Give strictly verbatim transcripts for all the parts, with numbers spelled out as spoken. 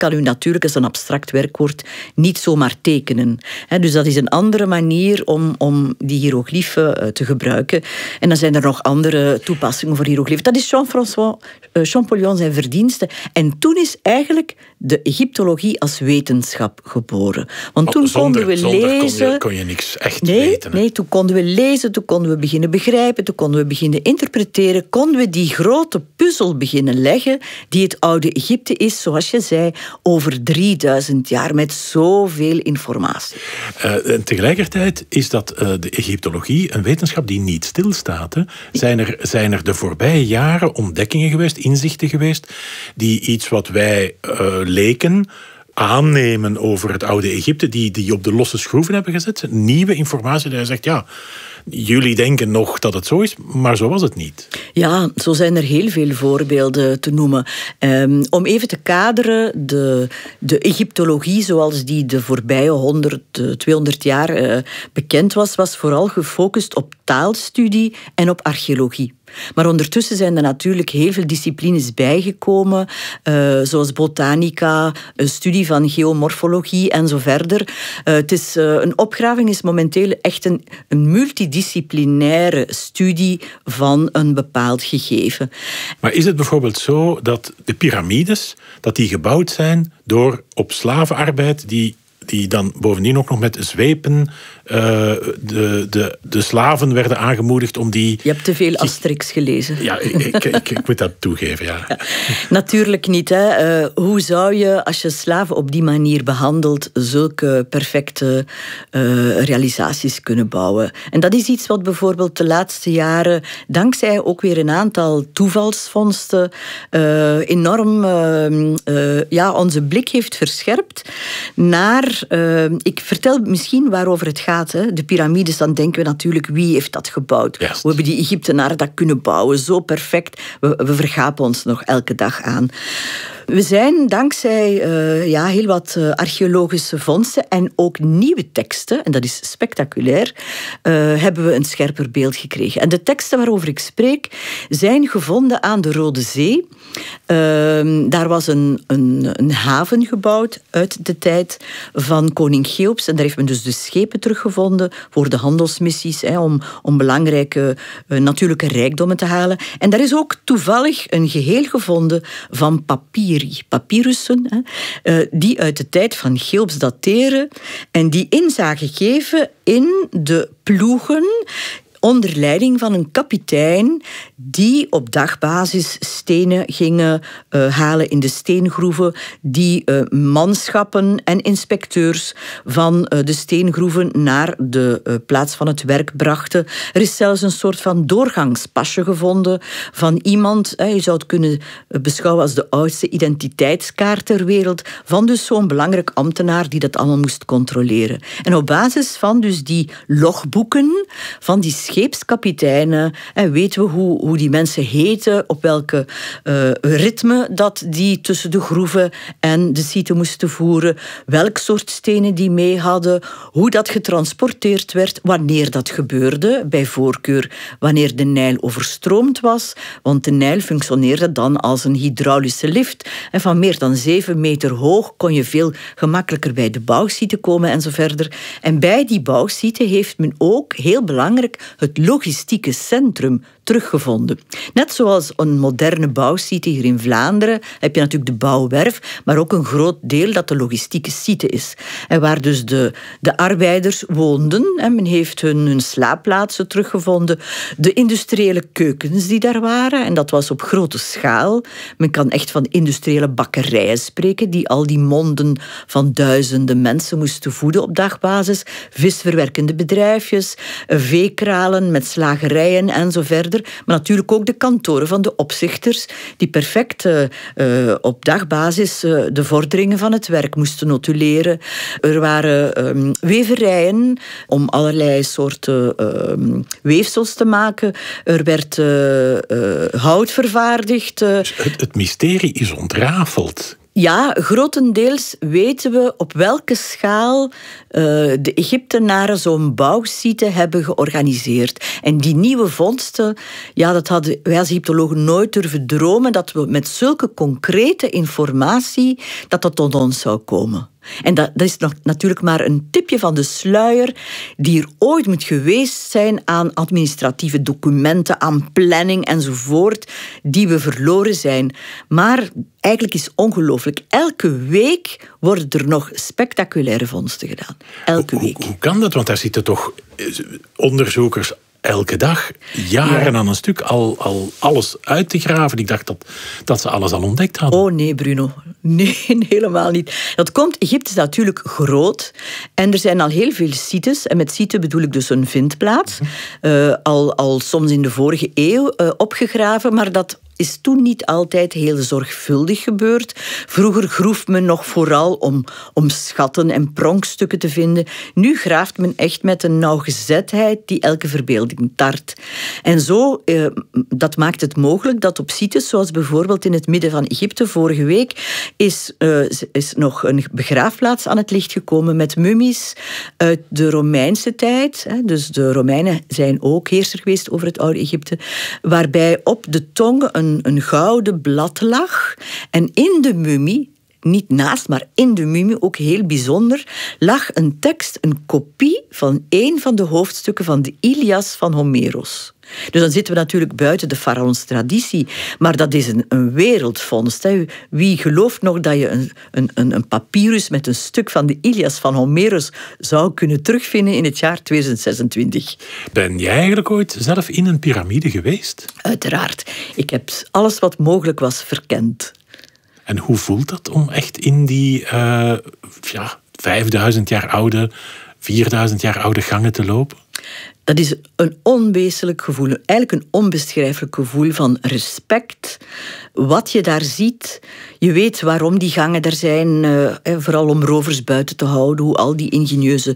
kan u natuurlijk, als een abstract werkwoord, niet zomaar tekenen. He, dus dat is een andere manier om, om die hiërogliefen uh, te gebruiken. En dan zijn er nog andere toepassingen voor hiërogliefen. Dat is Jean-François uh, Champollion zijn verdienste. En toen is eigenlijk de Egyptologie als wetenschap geboren. Want toen zonder, konden we zonder lezen... Kon je, kon je niks echt nee, weten. Hè? Nee, toen konden we lezen, toen konden we beginnen begrijpen, toen konden we beginnen interpreteren, konden we die grote puzzel beginnen leggen die het oude Egypte is, zoals je zei, over drieduizend jaar met zoveel informatie. Uh, en tegelijkertijd is dat uh, de Egyptologie een wetenschap die niet stilstaat. Hè? Zijn er, zijn er de voorbije jaren ontdekkingen geweest, inzichten geweest, die iets wat wij uh, leken aannemen over het oude Egypte, die, die op de losse schroeven hebben gezet? Nieuwe informatie, dat je zegt, ja, jullie denken nog dat het zo is, maar zo was het niet. Ja, zo zijn er heel veel voorbeelden te noemen. Um, om even te kaderen, de, de Egyptologie, zoals die de voorbije honderd, tweehonderd jaar uh, bekend was, was vooral gefocust op taalstudie en op archeologie. Maar ondertussen zijn er natuurlijk heel veel disciplines bijgekomen, uh, zoals botanica, een studie van geomorfologie en zo verder. Uh, het is, uh, een opgraving is momenteel echt een, een multidisciplinaire studie van een bepaald gegeven. Maar is het bijvoorbeeld zo dat de piramides, dat die gebouwd zijn door op slavenarbeid die... die dan bovendien ook nog met zwepen uh, de, de, de slaven werden aangemoedigd om die... Je hebt te veel Asterix gelezen. Ja, ik, ik, ik, ik moet dat toegeven, ja. ja natuurlijk niet, hè. Uh, hoe zou je, als je slaven op die manier behandelt, zulke perfecte uh, realisaties kunnen bouwen? En dat is iets wat bijvoorbeeld de laatste jaren, dankzij ook weer een aantal toevalsvondsten, uh, enorm uh, uh, ja, onze blik heeft verscherpt naar... Uh, ik vertel misschien waarover het gaat. Hè. De piramides, dan denken we natuurlijk, wie heeft dat gebouwd? Juist. Hoe hebben die Egyptenaren dat kunnen bouwen? Zo perfect. We, we vergapen ons nog elke dag aan. We zijn dankzij uh, ja, heel wat uh, archeologische vondsten en ook nieuwe teksten, en dat is spectaculair, uh, hebben we een scherper beeld gekregen. En de teksten waarover ik spreek zijn gevonden aan de Rode Zee. Uh, daar was een, een, een haven gebouwd uit de tijd van koning Cheops. En daar heeft men dus de schepen teruggevonden voor de handelsmissies, hè, om, om belangrijke uh, natuurlijke rijkdommen te halen. En daar is ook toevallig een geheel gevonden van papier. Papyrussen, hè, die uit de tijd van Cheops dateren en die inzage geven in de ploegen onder leiding van een kapitein die op dagbasis stenen gingen uh, halen in de steengroeven, die uh, manschappen en inspecteurs van uh, de steengroeven naar de uh, plaats van het werk brachten. Er is zelfs een soort van doorgangspasje gevonden van iemand, uh, je zou het kunnen beschouwen als de oudste identiteitskaart ter wereld, van dus zo'n belangrijk ambtenaar die dat allemaal moest controleren. En op basis van dus die logboeken van die scheepskapiteinen en weten we hoe, hoe die mensen heten, op welke uh, ritme dat die tussen de groeven en de site moesten voeren, welk soort stenen die mee hadden, hoe dat getransporteerd werd, wanneer dat gebeurde, bij voorkeur wanneer de Nijl overstroomd was, want de Nijl functioneerde dan als een hydraulische lift en van meer dan zeven meter hoog kon je veel gemakkelijker bij de bouwsite komen en zo verder. En bij die bouwsite heeft men ook, heel belangrijk, het logistieke centrum teruggevonden. Net zoals een moderne bouwsite hier in Vlaanderen heb je natuurlijk de bouwwerf, maar ook een groot deel dat de logistieke site is. En waar dus de, de arbeiders woonden. En men heeft hun, hun slaapplaatsen teruggevonden. De industriële keukens die daar waren, en dat was op grote schaal. Men kan echt van industriële bakkerijen spreken, die al die monden van duizenden mensen moesten voeden op dagbasis. Visverwerkende bedrijfjes, veekralen met slagerijen en zo verder. Maar natuurlijk ook de kantoren van de opzichters, die perfect uh, uh, op dagbasis uh, de vorderingen van het werk moesten notuleren. Er waren um, weverijen om allerlei soorten uh, weefsels te maken. Er werd uh, uh, hout vervaardigd. Uh. Dus het, het mysterie is ontrafeld. Ja, grotendeels weten we op welke schaal uh, de Egyptenaren zo'n bouwsite hebben georganiseerd. En die nieuwe vondsten, ja, dat hadden wij als Egyptologen nooit durven dromen, dat we met zulke concrete informatie, dat dat tot ons zou komen. En dat, dat is nog natuurlijk maar een tipje van de sluier die er ooit moet geweest zijn aan administratieve documenten, aan planning enzovoort, die we verloren zijn. Maar eigenlijk is het ongelooflijk. Elke week worden er nog spectaculaire vondsten gedaan. Elke hoe, week. Hoe, hoe kan dat? Want daar zitten toch onderzoekers elke dag, jaren ja. aan een stuk, al, al alles uit te graven. Ik dacht dat, dat ze alles al ontdekt hadden. Oh nee, Bruno. Nee, helemaal niet. Dat komt, Egypte is natuurlijk groot. En er zijn al heel veel sites. En met site bedoel ik dus een vindplaats. Uh, al, al soms in de vorige eeuw uh, opgegraven. Maar dat is toen niet altijd heel zorgvuldig gebeurd. Vroeger groef men nog vooral om, om schatten en pronkstukken te vinden. Nu graaft men echt met een nauwgezetheid die elke verbeelding tart. En zo, eh, dat maakt het mogelijk dat op sites, zoals bijvoorbeeld in het midden van Egypte vorige week, is, uh, is nog een begraafplaats aan het licht gekomen met mummies uit de Romeinse tijd. Hè. Dus de Romeinen zijn ook heerser geweest over het oude Egypte, waarbij op de tong een een gouden blad lag. En in de mummie, niet naast, maar in de mummie, ook heel bijzonder, lag een tekst, een kopie van een van de hoofdstukken van de Ilias van Homeros. Dus dan zitten we natuurlijk buiten de faraons traditie. Maar dat is een, een wereldvondst. Hè. Wie gelooft nog dat je een, een, een papyrus met een stuk van de Ilias van Homeros zou kunnen terugvinden in het jaar tweeduizend zesentwintig? Ben jij eigenlijk ooit zelf in een piramide geweest? Uiteraard. Ik heb alles wat mogelijk was verkend. En hoe voelt dat om echt in die uh, ja, vijfduizend jaar oude, vierduizend jaar oude gangen te lopen? Dat is een onwezenlijk gevoel, eigenlijk een onbeschrijfelijk gevoel van respect. Wat je daar ziet, je weet waarom die gangen er zijn, eh, vooral om rovers buiten te houden, hoe al die ingenieuze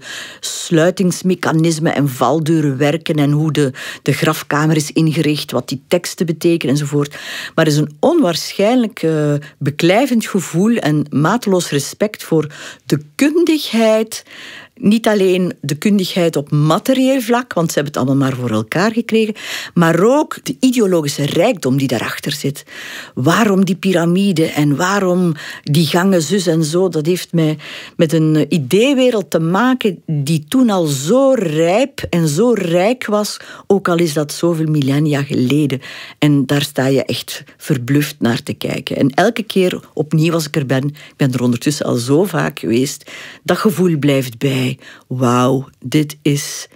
sluitingsmechanismen en valdeuren werken en hoe de, de grafkamer is ingericht, wat die teksten betekenen enzovoort. Maar er is een onwaarschijnlijk uh, beklijvend gevoel en mateloos respect voor de kundigheid. Niet alleen de kundigheid op materieel vlak, want ze hebben het allemaal maar voor elkaar gekregen, maar ook de ideologische rijkdom die daarachter zit. Waarom die piramide en waarom die gangen zus en zo, dat heeft mij met een ideewereld te maken die toen al zo rijp en zo rijk was, ook al is dat zoveel millennia geleden. En daar sta je echt verbluft naar te kijken. En elke keer opnieuw als ik er ben, ik ben er ondertussen al zo vaak geweest, dat gevoel blijft bij. Wauw, dit is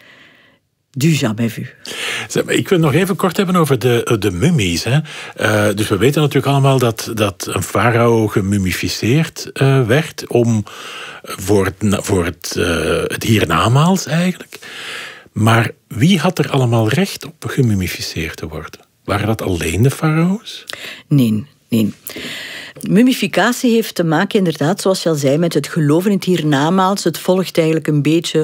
du jamais vu. Ik wil nog even kort hebben over de, de mummies. Hè. Uh, dus we weten natuurlijk allemaal dat, dat een farao gemummificeerd uh, werd om, voor het, voor het, uh, het hiernamaals eigenlijk. Maar wie had er allemaal recht op gemummificeerd te worden? Waren dat alleen de farao's? Nee, nee. Mummificatie heeft te maken, inderdaad, zoals je al zei, met het geloven in het hiernamaals. Het volgt eigenlijk een beetje uh,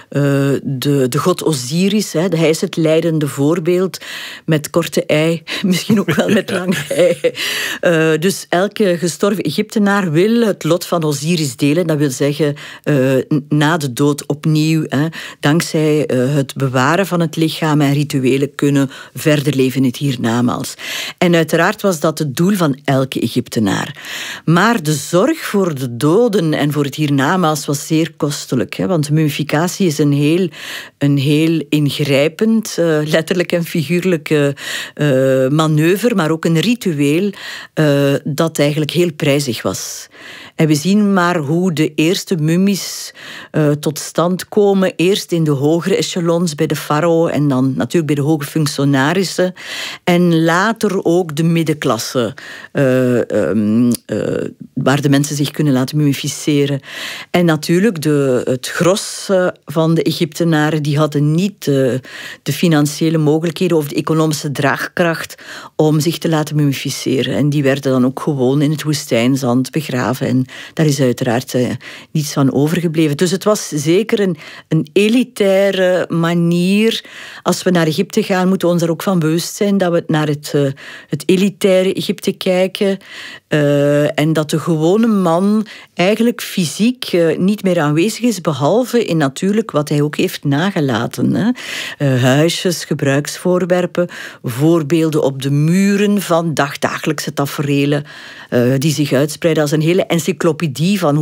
de, de god Osiris. Hè. Hij is het leidende voorbeeld met korte ei, misschien ook wel met lange ei. Uh, dus elke gestorven Egyptenaar wil het lot van Osiris delen. Dat wil zeggen, uh, na de dood opnieuw, hè, dankzij uh, het bewaren van het lichaam en rituelen kunnen verder leven in het hiernamaals. En uiteraard was dat het doel van elke Egyptenaar. Maar de zorg voor de doden en voor het hiernamaals was zeer kostelijk. Hè? Want mummificatie is een heel, een heel ingrijpend, uh, letterlijk en figuurlijk uh, manoeuvre, maar ook een ritueel uh, dat eigenlijk heel prijzig was. En we zien maar hoe de eerste mummies uh, tot stand komen. Eerst in de hogere echelons bij de farao en dan natuurlijk bij de hoge functionarissen. En later ook de middenklasse, uh, um, uh, waar de mensen zich kunnen laten mummificeren. En natuurlijk de, het gros uh, van de Egyptenaren, die hadden niet uh, de financiële mogelijkheden of de economische draagkracht om zich te laten mummificeren. En die werden dan ook gewoon in het woestijnzand begraven. En daar is uiteraard uh, niets van overgebleven. Dus het was zeker een, een elitaire manier. Als we naar Egypte gaan, moeten we ons er ook van bewust zijn dat we naar het, uh, het elitaire Egypte kijken. Uh, en dat de gewone man eigenlijk fysiek uh, niet meer aanwezig is, behalve in natuurlijk wat hij ook heeft nagelaten. Hè. Uh, huisjes, gebruiksvoorwerpen, voorbeelden op de muren van dagdagelijkse taferelen uh, die zich uitspreiden als een hele encyclopedie van